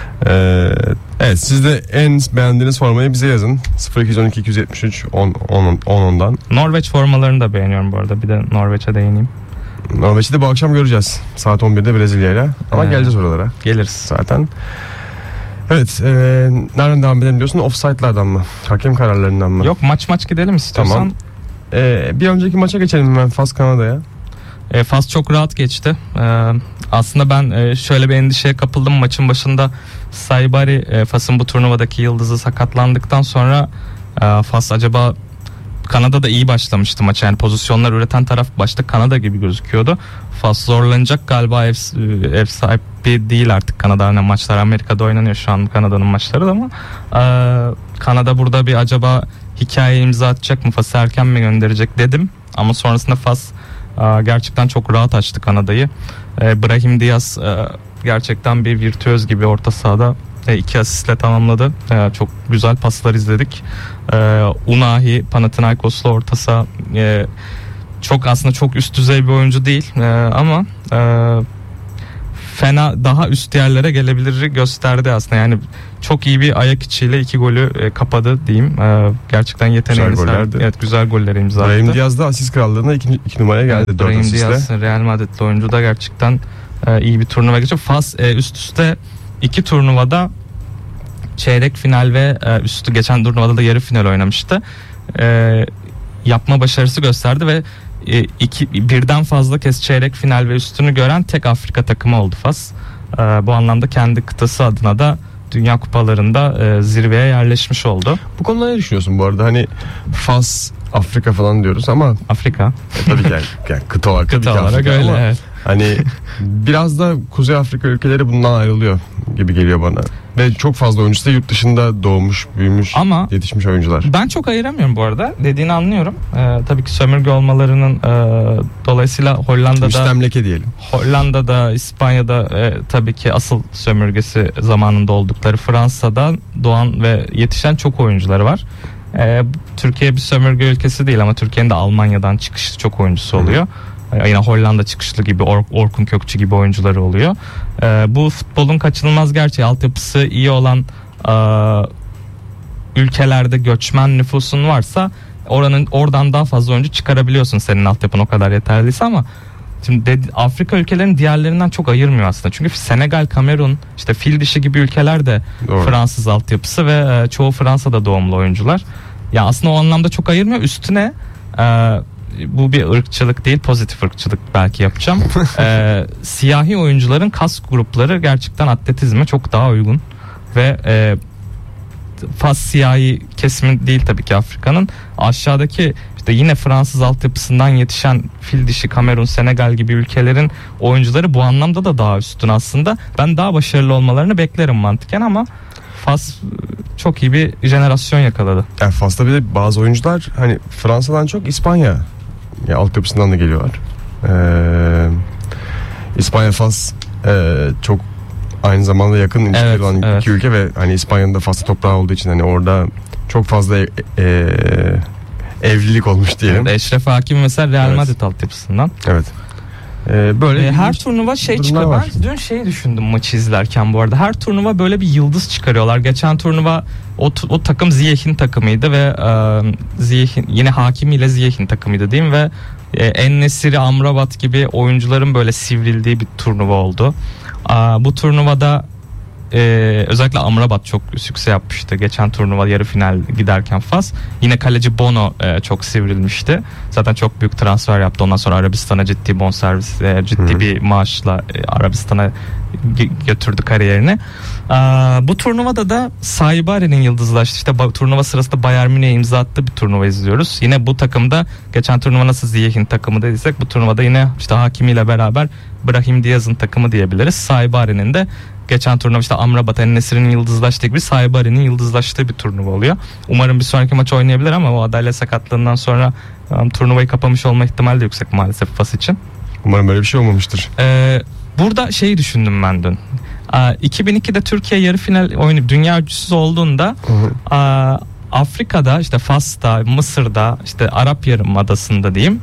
Evet, siz de en beğendiğiniz formayı bize yazın. 0212 273 10'dan. Norveç formalarını da beğeniyorum bu arada. Bir de Norveç'e değineyim. Norveç'i de bu akşam göreceğiz. Saat 11'de Brezilya'yla. Ama geleceğiz oralara. Geliriz. Zaten. Evet. Nereden devam edelim diyorsun? Offside'lardan mı? Hakem kararlarından mı? Yok, maç gidelim istiyorsan. Tamam. Bir önceki maça geçelim hemen. Fas Kanada'ya. Fas çok rahat geçti. Aslında ben şöyle bir endişeye kapıldım maçın başında. Saibari, Fas'ın bu turnuvadaki yıldızı, sakatlandıktan sonra Fas acaba, Kanada da iyi başlamıştı maça. Yani pozisyonlar üreten taraf başta Kanada gibi gözüküyordu. Fas zorlanacak galiba, ev sahibi değil artık Kanada. Hani maçlar Amerika'da oynanıyor şu an, Kanada'nın maçları da, ama Kanada burada bir acaba hikaye imza atacak mı, Fas'ı erken mi gönderecek dedim. Ama sonrasında Fas gerçekten çok rahat açtı Kanada'yı. Brahim Diaz gerçekten bir virtüöz gibi orta sahada 2 asistle tamamladı. Çok güzel paslar izledik. Unahi Panathinaikos'la orta saha aslında çok üst düzey bir oyuncu değil, ama fena, daha üst yerlere gelebilir gösterdi aslında. Yani çok iyi bir ayak içiyle 2 golü kapadı diyeyim. Gerçekten yeteneğini Güzel gollerdi. Evet, güzel golleri imza attı. Brahim Diaz da asist krallığına 2 numaraya geldi. Evet, 4 Brahim asistle. Diaz Real Madrid'li oyuncu da gerçekten iyi bir turnuva geçiyor. Fas üst üste 2 turnuvada çeyrek final ve üstü, geçen turnuvada da yarı final oynamıştı. Yapma başarısı gösterdi ve birden fazla kez çeyrek final ve üstünü gören tek Afrika takımı oldu Fas. Bu anlamda kendi kıtası adına da Dünya Kupalarında zirveye yerleşmiş oldu. Bu konuda ne düşünüyorsun bu arada? Hani Fas, Afrika falan diyoruz ama Afrika. Tabii ki yani kıta olarak, tabii ki Kıta olarak Afrika öyle, ama evet. hani biraz da Kuzey Afrika ülkeleri bundan ayrılıyor gibi geliyor bana. Ve çok fazla oyuncusu da yurt dışında doğmuş, büyümüş, ama yetişmiş oyuncular. Ben çok ayıramıyorum bu arada. Dediğini anlıyorum. Tabii ki sömürge olmalarının dolayısıyla Müstemleke diyelim. Hollanda'da, İspanya'da tabii ki asıl sömürgesi zamanında oldukları, Fransa'da doğan ve yetişen çok oyuncuları var. Türkiye bir sömürge ülkesi değil ama Türkiye'nin de Almanya'dan çıkışlı çok oyuncusu oluyor. Yine Hollanda çıkışlı gibi, Orkun Kökçü gibi oyuncuları oluyor. Bu futbolun kaçınılmaz gerçeği. Altyapısı iyi olan ülkelerde göçmen nüfusun varsa oradan daha fazla oyuncu çıkarabiliyorsun, senin altyapın o kadar yeterliyse. Ama şimdi Afrika ülkelerinin diğerlerinden çok ayırmıyor aslında. Çünkü Senegal, Kamerun, işte fil dişi gibi ülkeler de Fransız altyapısı ve çoğu Fransa'da doğumlu oyuncular. Ya aslında o anlamda çok ayırmıyor. Üstüne bu bir ırkçılık değil, pozitif ırkçılık belki yapacağım. Siyahi oyuncuların kas grupları gerçekten atletizme çok daha uygun ve Fas siyahi kesimi değil tabii ki Afrika'nın. Aşağıdaki işte yine Fransız altyapısından yetişen fil dişi Kamerun, Senegal gibi ülkelerin oyuncuları bu anlamda da daha üstün aslında. Ben daha başarılı olmalarını beklerim mantıken ama Fas çok iyi bir jenerasyon yakaladı. Yani Fas'ta bir de bazı oyuncular hani Fransa'dan çok İspanya altyapısından da geliyorlar. İspanya, Fas çok aynı zamanda yakın ilişkileri olan iki ülke ve hani İspanya'nın da Fas'ta toprağı olduğu için hani orada çok fazla evlilik olmuş diyelim. Evet, Eşref Hakimi mesela Real Madrid altyapısından. Evet. Böyle her turnuva çıkıyor. Ben dün şeyi düşündüm maçı izlerken bu arada. Her turnuva böyle bir yıldız çıkarıyorlar. Geçen turnuva o takım Ziyech'in takımıydı ve Ziyech'in yine Hakimi ile Ziyech'in takımıydı değil mi? Ve En-Nesyri, Amrabat gibi oyuncuların böyle sivrildiği bir turnuva oldu. Bu turnuvada özellikle Amrabat çok sükse yapmıştı. Geçen turnuva yarı final giderken Fas. Yine kaleci Bono çok sivrilmişti. Zaten çok büyük transfer yaptı. Ondan sonra Arabistan'a ciddi bonservis, ciddi bir maaşla Arabistan'a götürdü kariyerini. Bu turnuvada da Saibari'nin yıldızlaştı. İşte turnuva sırasında Bayern Münih'e imza attığı bir turnuva izliyoruz. Yine bu takımda geçen turnuva nasıl Ziyech'in takımı dediysek bu turnuvada yine işte Hakimi ile beraber Brahim Diaz'ın takımı diyebiliriz. Saibari'nin de geçen turnuva işte Amrabat, En-Nesyri'nin yıldızlaştığı gibi Saibari'nin yıldızlaştığı bir turnuva oluyor. Umarım bir sonraki maç oynayabilir ama o Adalya sakatlığından sonra turnuvayı kapamış olma ihtimali de yüksek maalesef Fas için. Umarım böyle bir şey olmamıştır. Burada şeyi düşündüm ben dün. 2002'de Türkiye yarı final oynayıp dünya üçüncüsü olduğunda Afrika'da işte Fas'ta, Mısır'da, işte Arap Yarımadası'nda diyeyim,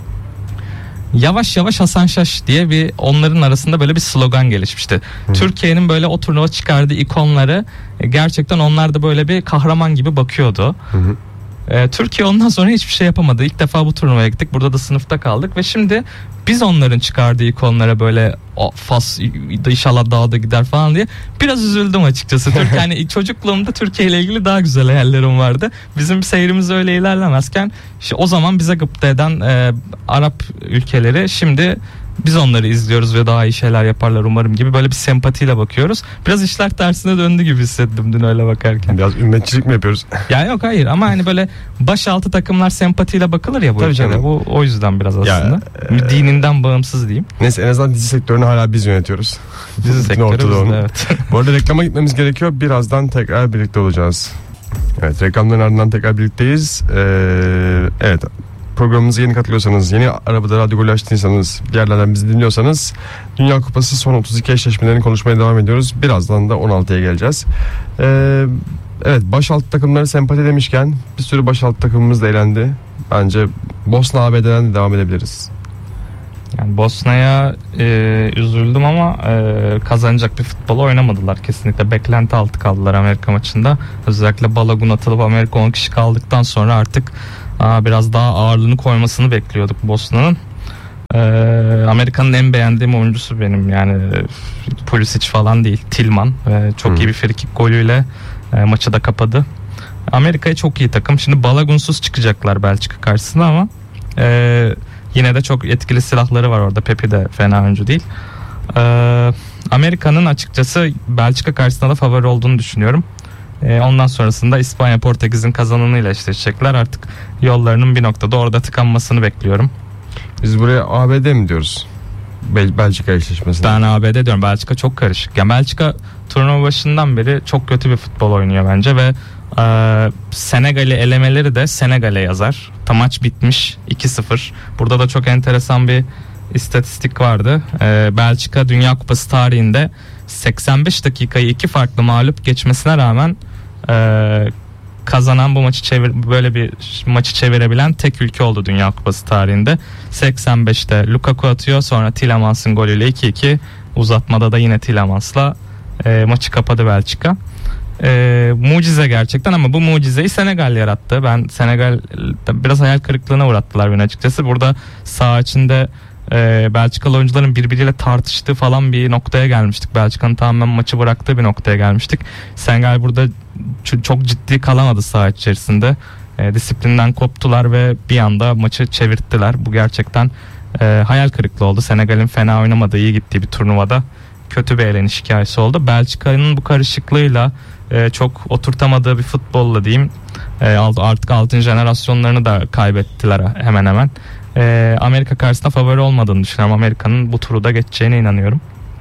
yavaş yavaş Hasan Şaş diye bir onların arasında böyle bir slogan gelişmişti. Türkiye'nin böyle o turnuva çıkardığı ikonları gerçekten onlar da böyle bir kahraman gibi bakıyordu. Türkiye ondan sonra hiçbir şey yapamadı. İlk defa bu turnuvaya gittik. Burada da sınıfta kaldık ve şimdi biz onların çıkardığı ikonlara böyle Fas inşallah daha da gider falan diye biraz üzüldüm açıkçası. Yani çocukluğumda Türkiye ile ilgili daha güzel hayallerim vardı. Bizim seyrimiz öyle ilerlemezken işte o zaman bize gıpta eden Arap ülkeleri, şimdi biz onları izliyoruz ve daha iyi şeyler yaparlar umarım gibi böyle bir sempatiyle bakıyoruz. Biraz işler tersine döndü gibi hissettim dün öyle bakarken. Biraz ümmetçilik mi yapıyoruz? Ya yok hayır ama hani böyle başaltı takımlar sempatiyle bakılır ya bu ülkede. Bu o yüzden biraz aslında. Dininden bağımsız diyeyim. Neyse, en azından dizi sektörünü hala biz yönetiyoruz. Dizi sektörü bizde, evet. Bu arada reklama gitmemiz gerekiyor. Birazdan tekrar birlikte olacağız. Evet, reklamların ardından tekrar birlikteyiz. Evet. Programımıza yeni katılıyorsanız, yeni arabada radyo golü açtıysanız, bir yerlerden bizi dinliyorsanız Dünya Kupası son 32 eşleşmelerini konuşmaya devam ediyoruz. Birazdan da 16'ya geleceğiz. Evet, başaltı takımları sempati demişken bir sürü başaltı takımımız da elendi. Bence Bosna ABD'den de devam edebiliriz. Yani Bosna'ya üzüldüm ama kazanacak bir futbol oynamadılar kesinlikle. Beklenti altı kaldılar Amerika maçında. Özellikle Balogun atılıp Amerika 10 kişi kaldıktan sonra artık biraz daha ağırlığını koymasını bekliyorduk Bosna'nın. Amerika'nın en beğendiğim oyuncusu benim, yani Pulisic falan değil, Tillman. Çok iyi bir frikik golüyle maçı da kapadı. Amerika'ya çok iyi takım. Şimdi Balogunsuz çıkacaklar Belçika karşısında ama yine de çok etkili silahları var orada. Pepe de fena oyuncu değil. Amerika'nın açıkçası Belçika karşısında da favori olduğunu düşünüyorum. Ondan sonrasında İspanya Portekiz'in kazananıyla eşleşecekler. Artık yollarının bir noktada orada tıkanmasını bekliyorum. Biz buraya ABD mi diyoruz? Belçika eşleşmesine. Ben ABD diyorum. Belçika çok karışık. Yani Belçika turnuva başından beri çok kötü bir futbol oynuyor bence ve Senegal'i elemeleri de Senegal'e yazar. Maç bitmiş 2-0. Burada da çok enteresan bir istatistik vardı. Belçika Dünya Kupası tarihinde 85 dakikayı iki farklı mağlup geçmesine rağmen kazanan, bu maçı böyle bir maçı çevirebilen tek ülke oldu Dünya Kupası tarihinde. 85'te Lukaku atıyor, sonra Tillemans'ın golüyle 2-2, uzatmada da yine Tillemans'la maçı kapadı Belçika. Mucize gerçekten, ama bu mucizeyi Senegal yarattı. Ben Senegal'de biraz hayal kırıklığına uğrattılar beni açıkçası. Burada saha içinde Belçikalı oyuncuların birbiriyle tartıştığı falan bir noktaya gelmiştik. Belçika'nın tamamen maçı bıraktığı bir noktaya gelmiştik. Senegal burada çok ciddi kalamadı saha içerisinde. Disiplinden koptular ve bir anda maçı çevirttiler. Bu gerçekten hayal kırıklığı oldu. Senegal'in fena oynamadığı, iyi gittiği bir turnuvada kötü bir eleniş hikayesi oldu. Belçika'nın bu karışıklığıyla, çok oturtamadığı bir futbolla diyeyim, artık altın jenerasyonlarını da kaybettiler hemen hemen. Amerika karşısında favori olmadığını düşünüyorum. Amerika'nın bu turu da geçeceğine inanıyorum.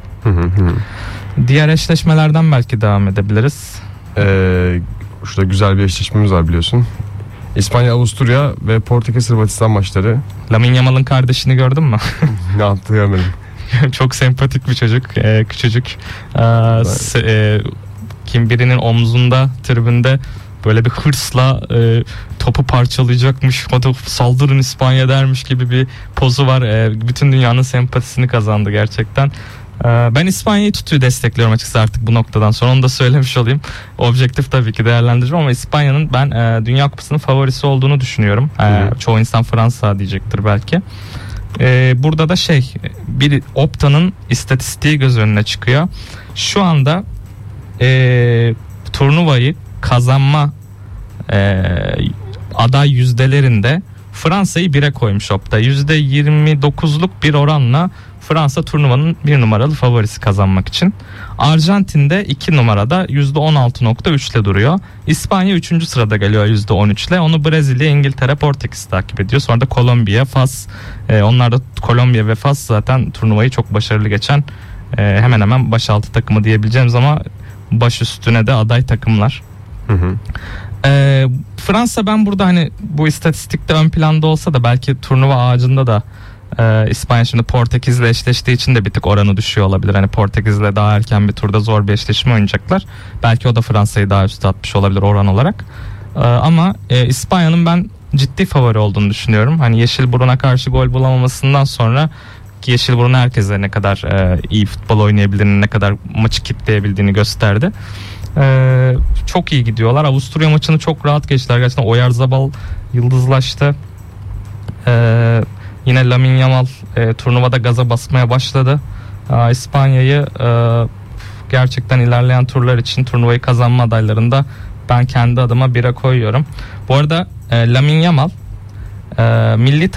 Diğer eşleşmelerden belki devam edebiliriz. Şurada güzel bir eşleşmemiz var biliyorsun. İspanya, Avusturya ve Portekiz, Hırvatistan maçları. Lamine Yamal'ın kardeşini gördün mü? Ne yaptı görmedim. Çok sempatik bir çocuk, küçücük. Kim birinin omzunda, tribünde böyle bir hırsla topu parçalayacakmış, o da saldırın İspanya dermiş gibi bir pozu var. Bütün dünyanın sempatisini kazandı gerçekten. Ben İspanya'yı destekliyorum açıkçası artık bu noktadan sonra, onu da söylemiş olayım. Objektif tabii ki değerlendireceğim ama İspanya'nın ben Dünya Kupası'nın favorisi olduğunu düşünüyorum. Çoğu insan Fransa diyecektir belki. Burada da bir Opta'nın istatistiği göz önüne çıkıyor. Şu anda turnuvayı kazanma aday yüzdelerinde Fransa'yı 1'e koymuş Opta. %29'luk bir oranla Fransa turnuvanın 1 numaralı favorisi kazanmak için. Arjantin'de 2 numarada %16.3 ile duruyor. İspanya 3. sırada geliyor %13 ile. Onu Brezilya, İngiltere, Portekiz takip ediyor. Sonra da Kolombiya, Fas. Onlar da, Kolombiya ve Fas zaten turnuvayı çok başarılı geçen hemen hemen başaltı takımı diyebileceğimiz ama baş üstüne de aday takımlar. Fransa, ben burada hani bu istatistikte ön planda olsa da belki turnuva ağacında da İspanya şimdi Portekiz'le eşleştiği için de bir tık oranı düşüyor olabilir. Hani Portekiz'le daha erken bir turda zor bir eşleşme oynayacaklar. Belki o da Fransa'yı daha üstü atmış olabilir oran olarak. Ama İspanya'nın ben ciddi favori olduğunu düşünüyorum. Hani Yeşilburun'a karşı gol bulamamasından sonra, ki Yeşilburun herkese ne kadar iyi futbol oynayabilirini, ne kadar maçı kitleyebildiğini gösterdi. Çok iyi gidiyorlar. Avusturya maçını çok rahat geçtiler. Gerçekten Oyarzabal yıldızlaştı. Yine Lamine Yamal turnuvada gaza basmaya başladı. İspanya'yı gerçekten ilerleyen turlar için turnuvayı kazanma adaylarında ben kendi adıma 1'e koyuyorum. Bu arada Lamine Yamal milli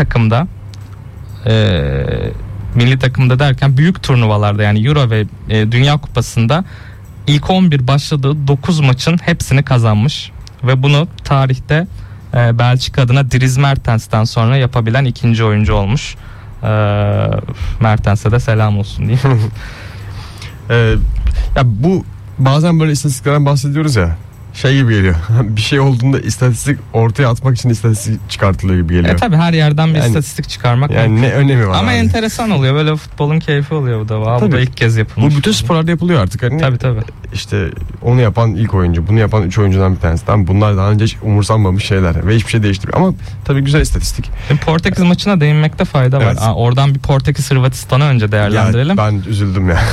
takımda derken büyük turnuvalarda, yani Euro ve Dünya Kupası'nda ilk 11 başladığı 9 maçın hepsini kazanmış ve bunu tarihte Belçika adına Dries Mertens'ten sonra yapabilen ikinci oyuncu olmuş. Mertens'e de selam olsun diyeyim. Ya bu bazen böyle istatistiklerden bahsediyoruz ya. şey gibi geliyor. Bir şey olduğunda istatistik ortaya atmak için istatistik çıkartılıyor gibi geliyor. Tabii her yerden bir Yani- istatistik çıkarmak Yani mümkün. ne önemi var? Ama abi? enteresan oluyor. Böyle futbolun keyfi oluyor bu da. Bu Tabii. da ilk kez Bu yapılmış. bütün sporlarda yapılıyor artık. Hani Tabii. işte onu yapan ilk oyuncu, bunu yapan 3 oyuncudan bir tanesi. Tamam, bunlar daha önce hiç umursanmamış şeyler ve hiçbir şey değiştirmiyor. Ama tabii güzel istatistik. Portekiz maçına değinmekte fayda var. Evet. Oradan bir Portekiz Hırvatistan'ı önce değerlendirelim. Ben üzüldüm ya.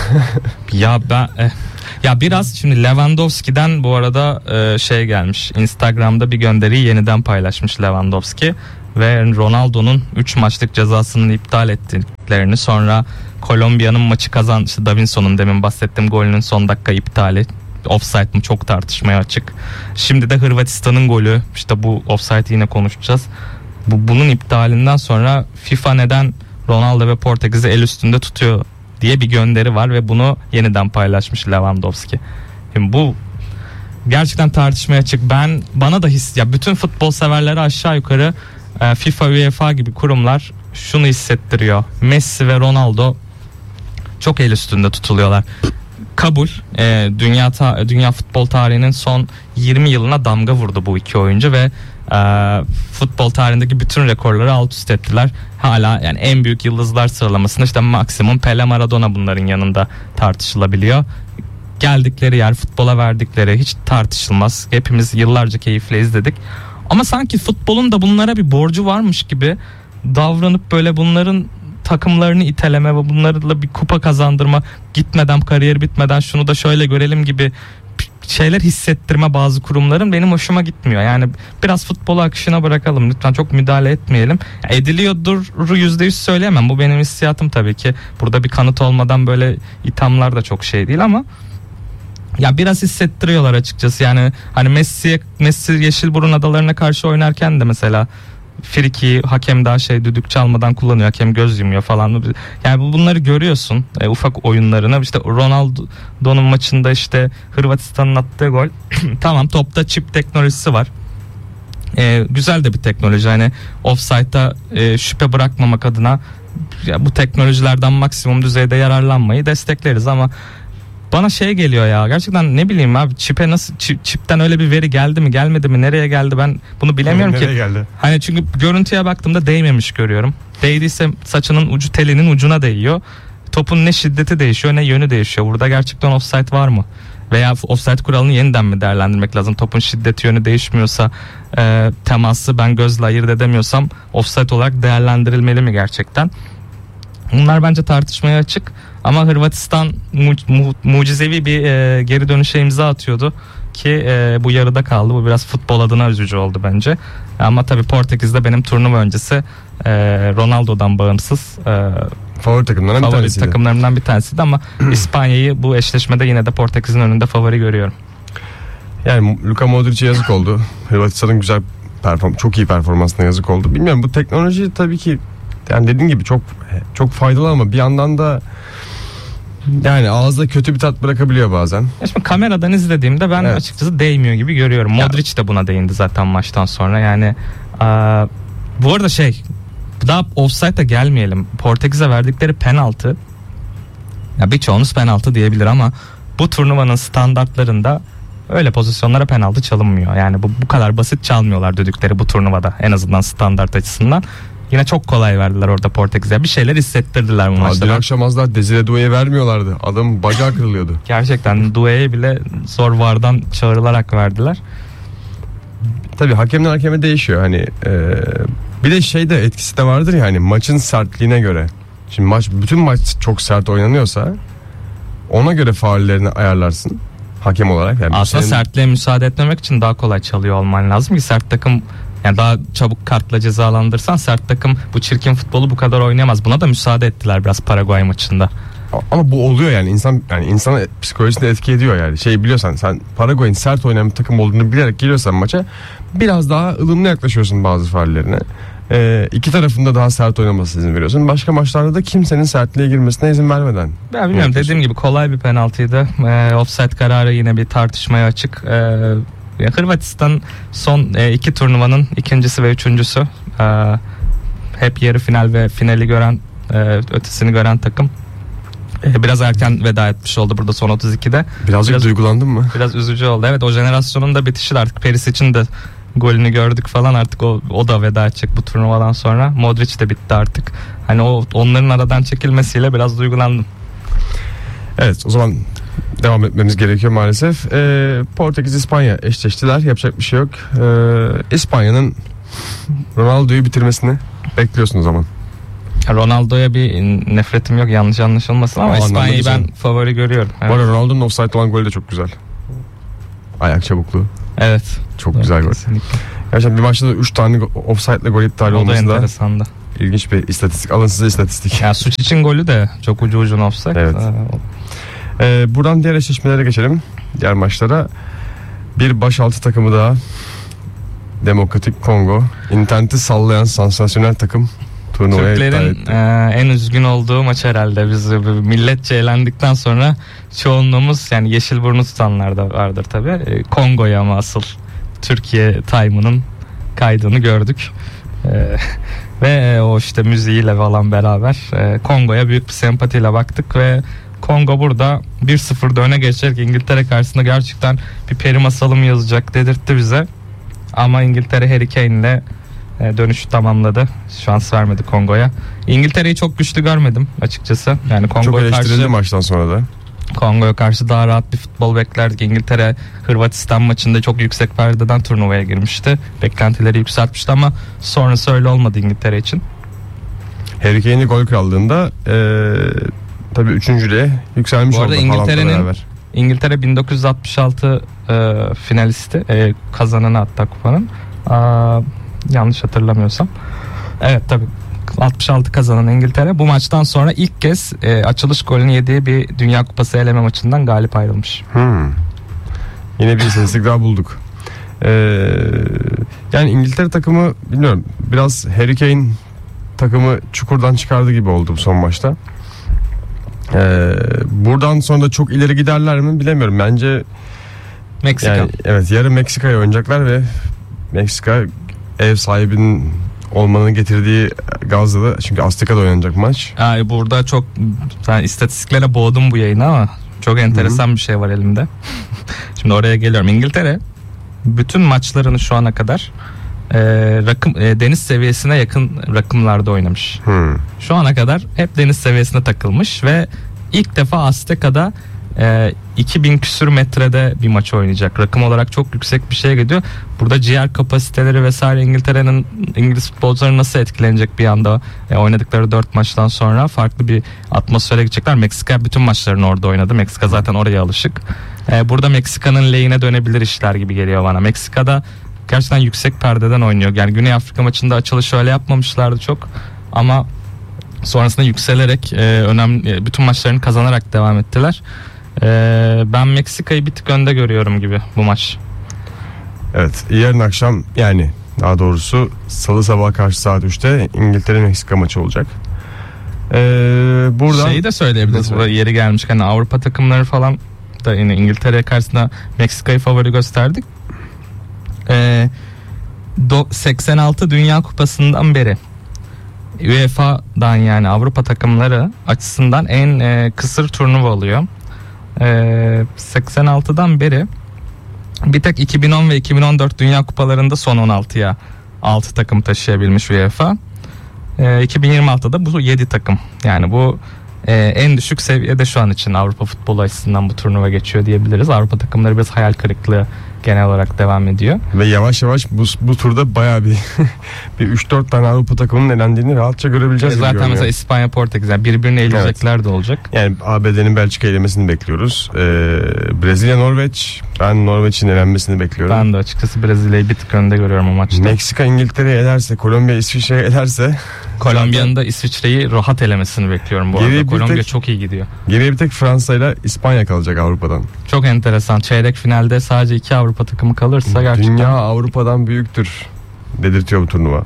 Ya biraz şimdi Lewandowski'den bu arada şey gelmiş. Instagram'da bir gönderiyi yeniden paylaşmış Lewandowski ve Ronaldo'nun 3 maçlık cezasını iptal ettiklerini, sonra Kolombiya'nın maçı işte Davinson'un demin bahsettiğim golünün son dakika iptali, offside mı, çok tartışmaya açık. Şimdi de Hırvatistan'ın golü, işte bu offside yine konuşacağız. Bunun iptalinden sonra FIFA neden Ronaldo ve Portekiz'i el üstünde tutuyor diye bir gönderi var ve bunu yeniden paylaşmış Lewandowski. Şimdi bu gerçekten tartışmaya açık. Bana da bütün futbol severleri aşağı yukarı FIFA, UEFA gibi kurumlar şunu hissettiriyor. Messi ve Ronaldo çok el üstünde tutuluyorlar. Kabul. Dünya futbol tarihinin son 20 yılına damga vurdu bu iki oyuncu ve futbol tarihindeki bütün rekorları alt üst ettiler. Hala yani en büyük yıldızlar sıralamasında işte maksimum Pele, Maradona bunların yanında tartışılabiliyor. Geldikleri yer, futbola verdikleri hiç tartışılmaz. Hepimiz yıllarca keyifle izledik. Ama sanki futbolun da bunlara bir borcu varmış gibi davranıp böyle bunların takımlarını iteleme ve bunlarla bir kupa kazandırma, gitmeden, kariyeri bitmeden şunu da şöyle görelim gibi şeyler hissettirme bazı kurumların benim hoşuma gitmiyor. Yani biraz futbolu akışına bırakalım lütfen, çok müdahale etmeyelim. Ediliyordur %100 söyleyemem, bu benim hissiyatım tabii ki. Burada bir kanıt olmadan böyle ithamlar da çok şey değil ama ya biraz hissettiriyorlar açıkçası. Yani hani Messi Yeşilburun Adalarına karşı oynarken de mesela friki hakem daha düdük çalmadan kullanıyor, hakem göz yumuyor falan. Yani bunları görüyorsun ufak oyunlarına. İşte Ronaldo'nun maçında işte Hırvatistan'ın attığı gol tamam, topta çip teknolojisi var. Güzel de bir teknoloji, hani offside'da şüphe bırakmamak adına bu teknolojilerden maksimum düzeyde yararlanmayı destekleriz ama bana geliyor ya, gerçekten ne bileyim abi, çipten öyle bir veri geldi mi gelmedi mi, nereye geldi, ben bunu bilemiyorum ki. Geldi? Hani çünkü görüntüye baktığımda değmemiş görüyorum. Değdiyse saçının ucu telinin ucuna değiyor. Topun ne şiddeti değişiyor ne yönü değişiyor. Burada gerçekten offside var mı? Veya offside kuralını yeniden mi değerlendirmek lazım? Topun şiddeti, yönü değişmiyorsa, teması ben gözle ayırt edemiyorsam offside olarak değerlendirilmeli mi gerçekten? Bunlar bence tartışmaya açık. Ama Hırvatistan mucizevi bir geri dönüşe imza atıyordu ki bu yarıda kaldı. Bu biraz futbol adına üzücü oldu bence. Ama tabii Portekiz'de benim turnuva öncesi Ronaldo'dan bağımsız Favori takımlarından bir favori tanesiydi. takımlarımdan bir tanesiydi ama İspanya'yı bu eşleşmede yine de Portekiz'in önünde favori görüyorum. Yani Luka Modric'e yazık oldu. Hırvatistan'ın çok iyi performansına yazık oldu. Bilmiyorum, bu teknoloji tabii ki yani dediğin gibi çok faydalı ama bir yandan da yani ağızda kötü bir tat bırakabiliyor bazen. Şimdi kameradan izlediğimde ben Evet. açıkçası değmiyor gibi görüyorum. Modric de buna değindi zaten maçtan sonra. Yani bu arada daha offside'a gelmeyelim. Portekiz'e verdikleri penaltı, ya birçoğunuz penaltı diyebilir ama bu turnuvanın standartlarında öyle pozisyonlara penaltı çalınmıyor. Yani bu kadar basit çalmıyorlar düdükleri bu turnuvada, en azından standart açısından. Yine çok kolay verdiler orada Portekiz'e. Bir şeyler hissettirdiler bu maçta. Dün akşam az daha Desire Doué'ye vermiyorlardı. Adam bacağı kırılıyordu. Gerçekten Doué'ye bile zor VAR'dan çağrılarak verdiler. Tabii hakemden hakeme değişiyor. Hani bir de etkisi de vardır ya, hani maçın sertliğine göre. Şimdi bütün maç çok sert oynanıyorsa ona göre faullerini ayarlarsın hakem olarak. Yani aslında sertliğe müsaade etmemek için daha kolay çalıyor olman lazım ki sert takım, yani daha çabuk kartla cezalandırsan sert takım bu çirkin futbolu bu kadar oynayamaz. Buna da müsaade ettiler biraz Paraguay maçında. Ama bu oluyor yani insana psikolojisini etki ediyor yani. Biliyorsan sen Paraguay'ın sert oynayan bir takım olduğunu bilerek geliyorsan maça biraz daha ılımlı yaklaşıyorsun bazı faullerine. İki tarafında daha sert oynamasına izin veriyorsun. Başka maçlarda da kimsenin sertliğe girmesine izin vermeden. Ben bilmiyorum, dediğim gibi kolay bir penaltıydı. Offside kararı yine bir tartışmaya açık. Hırvatistan son iki turnuvanın ikincisi ve üçüncüsü. Hep yarı final ve finali gören, ötesini gören takım. Biraz erken veda etmiş oldu burada son 32'de. Birazcık duygulandın mı? Biraz üzücü oldu. Evet, o jenerasyonun da bitişi de artık. Perisic'in de golünü gördük falan, artık o da veda edecek bu turnuvadan sonra. Modric de bitti artık. Hani onların aradan çekilmesiyle biraz duygulandım. Evet, o zaman devam etmemiz gerekiyor maalesef. Portekiz-İspanya eşleştiler. Yapacak bir şey yok. İspanya'nın Ronaldo'yu bitirmesini bekliyorsun o zaman. Ronaldo'ya bir nefretim yok, yanlış anlaşılmasın, ama O anlamda İspanya'yı güzel. ben favori görüyorum. Bu arada Ronaldo'nun offside olan golü de çok güzel. Ayak çabukluğu. Evet. Çok güzel gol. Kesinlikle. Gerçekten bir maçta da 3 tane offside'le gol iptali O da olması da enteresandı. ilginç bir istatistik. Alın size istatistik. Yani suç için golü de çok ucuna offside. Evet. Buradan diğer eşleşmelere geçelim. Diğer maçlara. Bir başaltı takımı daha. Demokratik Kongo. İnterneti sallayan sansasyonel takım turnuvaya iptal Türklerin etti. en üzgün olduğu maç herhalde. Biz milletçe eğlendikten sonra çoğunluğumuz, yani yeşil burnu tutanlar da vardır tabii. Kongo'ya ama asıl Türkiye time'ının kaydığını gördük. Ve o işte müziğiyle falan beraber Kongo'ya büyük bir sempatiyle baktık ve Kongo burada 1-0'da öne geçerek İngiltere karşısında gerçekten bir peri masalı mı yazacak dedirtti bize. Ama İngiltere Harry Kane'le dönüşü tamamladı. Şans vermedi Kongo'ya. İngiltere'yi çok güçlü görmedim açıkçası. Yani Çok Kongo'ya eleştirildi karşı, maçtan sonra da. Kongo'ya karşı daha rahat bir futbol beklerdik. İngiltere Hırvatistan maçında çok yüksek perdeden turnuvaya girmişti. Beklentileri yükseltmişti ama sonrası öyle olmadı İngiltere için. Harry Kane'i gol krallığında tabii üçüncülüğe yükselmiş Bu arada oldu Haaland'la beraber. İngiltere 1966 finalisti, kazananı hatta kupanın. Yanlış hatırlamıyorsam. Evet tabii 66 kazanan İngiltere bu maçtan sonra ilk kez açılış golünü yediği bir Dünya Kupası eleme maçından galip ayrılmış. Yine bir istatistik daha bulduk. Yani İngiltere takımı bilmiyorum, biraz Harry Kane takımı çukurdan çıkardı gibi oldu bu son maçta. Buradan sonra da çok ileri giderler mi bilemiyorum. Bence Meksika. yani, evet, yarın Meksika'ya oynayacaklar ve Meksika ev sahibinin olmanın getirdiği gazla da, çünkü Azteka'da oynanacak maç. Burada çok istatistiklere boğdum bu yayını ama çok enteresan bir şey var elimde. Şimdi oraya geliyorum. İngiltere bütün maçlarını şu ana kadar deniz seviyesine yakın rakımlarda oynamış. Şu ana kadar hep deniz seviyesine takılmış ve ilk defa Azteka'da 2000 küsür metrede bir maç oynayacak. Rakım olarak çok yüksek bir şeye gidiyor. Burada ciğer kapasiteleri vesaire, İngiliz futbolcuları nasıl etkilenecek bir anda oynadıkları 4 maçtan sonra farklı bir atmosfere gidecekler. Meksika bütün maçlarını orada oynadı. Meksika zaten oraya alışık. Burada Meksika'nın lehine dönebilir işler gibi geliyor bana. Meksika'da gerçekten yüksek perdeden oynuyor. Yani Güney Afrika maçında açılışı öyle yapmamışlardı çok. Ama sonrasında yükselerek önemli bütün maçlarını kazanarak devam ettiler. Ben Meksika'yı bir tık önde görüyorum gibi bu maç. Evet, yarın akşam, yani daha doğrusu salı sabah karşı saat 3'te İngiltere-Meksika maçı olacak. Buradan Şeyi de söyleyebiliriz. Burada yeri gelmişken Avrupa takımları falan da yine İngiltere karşısında Meksika'yı favori gösterdik. 86 Dünya Kupası'ndan beri UEFA'dan, yani Avrupa takımları açısından en kısır turnuva oluyor. 86'dan beri bir tek 2010 ve 2014 Dünya Kupalarında son 16'ya 6 takım taşıyabilmiş UEFA. 2026'da bu 7 takım. Yani bu en düşük seviyede şu an için Avrupa futbolu açısından bu turnuva geçiyor diyebiliriz. Avrupa takımları biraz hayal kırıklığı genel olarak devam ediyor. Ve yavaş yavaş bu turda bayağı bir 3-4 tane Avrupa takımının elendiğini rahatça görebileceğiz. Zaten mesela İspanya, Portekiz, yani birbirine eleyecekler de olacak. Yani ABD'nin Belçika elemesini bekliyoruz. Brezilya, Norveç. Ben Norveç'in elenmesini bekliyorum. Ben de açıkçası Brezilya'yı bir tık önde görüyorum o maçta. Meksika İngiltere'yi elerse, Kolombiya İsviçre'yi elerse, Kolombiya'nın da İsviçre'yi rahat elemesini bekliyorum bu arada. Kolombiya çok iyi gidiyor. Geriye bir tek Fransa ile İspanya kalacak Avrupa'dan. Çok enteresan. Çeyrek finalde sadece 2 Avrupa takımı kalırsa gerçekten. Dünya Avrupa'dan büyüktür dedirtiyor bu turnuva.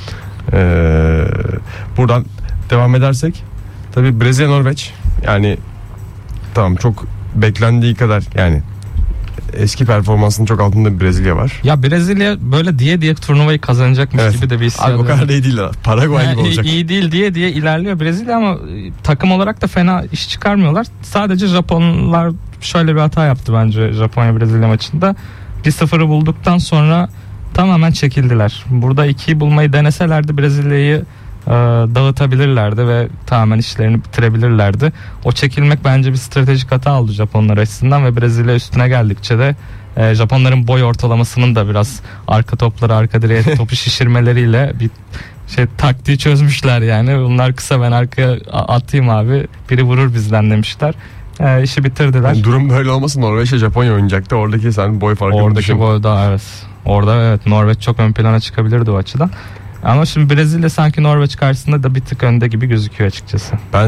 Buradan devam edersek, tabii Brezilya, Norveç, yani tamam, çok beklendiği kadar, yani eski performansının çok altında bir Brezilya var. Ya Brezilya böyle diye turnuvayı kazanacakmış gibi de bir hissiyat. Abi o kadar da iyi değil. Paraguay gibi olacak. İyi değil diye ilerliyor Brezilya ama takım olarak da fena iş çıkarmıyorlar. Sadece Japonlar şöyle bir hata yaptı bence Japonya Brezilya maçında. 1-0'ı bulduktan sonra tamamen çekildiler. Burada 2'yi bulmayı deneselerdi Brezilya'yı dağıtabilirlerdi ve tamamen işlerini bitirebilirlerdi. O çekilmek bence bir stratejik hata oldu Japonlar açısından ve Brezilya üstüne geldikçe de Japonların boy ortalamasının da biraz arka topları arka direğe topu şişirmeleriyle bir taktiği çözmüşler yani. Bunlar kısa, ben arkaya atayım abi, biri vurur bizden demişler. İşi bitirdiler. Yani durum böyle olmasa Norveç'e Japonya oynayacaktı. Oradaki sen boy farkını Oradaki düşün. boyda evet. Orada evet Norveç çok ön plana çıkabilirdi o açıdan. Ama şimdi Brezilya sanki Norveç karşısında da bir tık önde gibi gözüküyor açıkçası. Ben